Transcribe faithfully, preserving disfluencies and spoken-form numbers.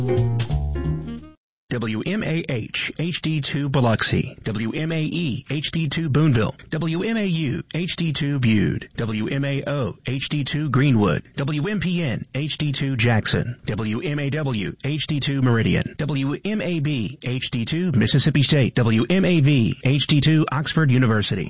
W M A H H D two Biloxi, W M A E H D two Boonville, W M A U H D two Bude, W M A O H D two Greenwood, W M P N H D two Jackson, W M A W H D two Meridian, W M A B H D two Mississippi State, W M A V H D two Oxford University.